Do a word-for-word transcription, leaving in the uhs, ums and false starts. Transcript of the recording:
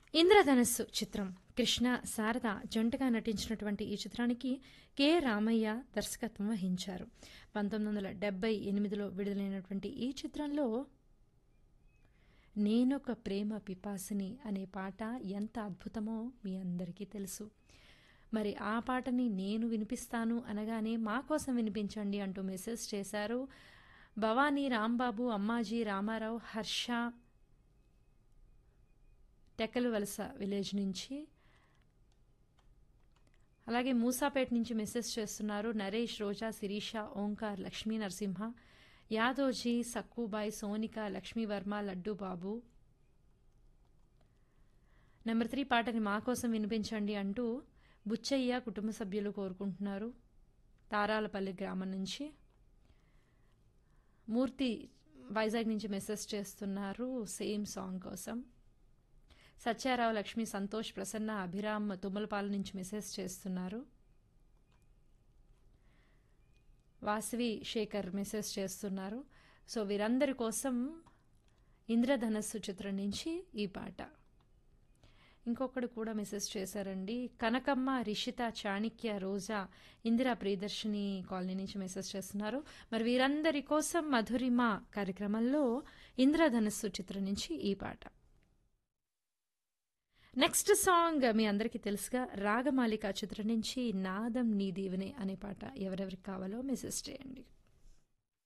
ఇంద్రధనస్సు చిత్రం కృష్ణ శారద జంటగా నటించినటువంటి ఈ చిత్రానికి కె రామయ్య దర్శకత్వం వహించారు. పంతొమ్మిది వందల డెబ్బై ఎనిమిదిలో విడుదలైనటువంటి ఈ చిత్రంలో నేనొక ప్రేమ పిపాసిని అనే పాట ఎంత అద్భుతమో మీ అందరికీ తెలుసు. మరి ఆ పాటని నేను వినిపిస్తాను అనగానే మా కోసం వినిపించండి అంటూ మెసేజ్ చేశారు భవానీ, రాంబాబు, అమ్మాజీ, రామారావు, హర్ష టెక్కలు వలస విలేజ్ నుంచి. అలాగే మూసాపేట నుంచి మెసేజ్ చేస్తున్నారు నరేష్, రోజా, శిరీష, ఓంకార్, లక్ష్మీ నరసింహ, యాదోజీ, సక్కుబాయ్, సోనిక, లక్ష్మీవర్మ, లడ్డు బాబు. నెంబర్ త్రీ పాటని మా కోసం వినిపించండి అంటూ బుచ్చయ్య కుటుంబ సభ్యులు కోరుకుంటున్నారు తారాలపల్లి గ్రామం నుంచి. మూర్తి వైజాగ్ నుంచి మెసేజ్ చేస్తున్నారు సేమ్ సాంగ్ కోసం. సత్యారావు, లక్ష్మి, సంతోష్, ప్రసన్న, అభిరామ్ తుమ్మలపాల నుంచి మెసేజ్ చేస్తున్నారు. వాసవి శేఖర్ మెసేజ్ చేస్తున్నారు. సో వీరందరి కోసం ఇంద్రధనస్సు చిత్రం నుంచి ఈ పాట. ఇంకొకడు కూడా మెసేజ్ చేశారండి కనకమ్మ, రిషిత, చాణిక్య, రోజా, ఇందిరా ప్రియదర్శిని కాలనీ నుంచి మెసేజ్ చేస్తున్నారు. మరి వీరందరి కోసం మధురిమ కార్యక్రమంలో ఇంద్రధనస్సు చిత్రం నుంచి ఈ పాట. నెక్స్ట్ సాంగ్ మీ అందరికీ తెలుసుగా రాగమాలిక చిత్రం నుంచి నాదం నీ దీవెనే అనే పాట. ఎవరెవరికి కావాలో మెసేజ్ చేయండి.